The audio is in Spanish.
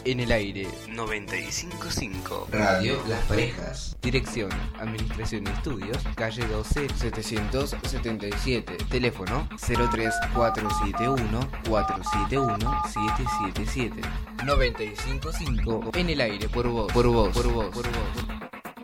en el aire. 95.5 Radio Las Parejas. Dirección, Administración y Estudios, calle 12, 777. Teléfono 03471 471 777. 95.5 en el aire, por vos, por vos, por vos, por vos.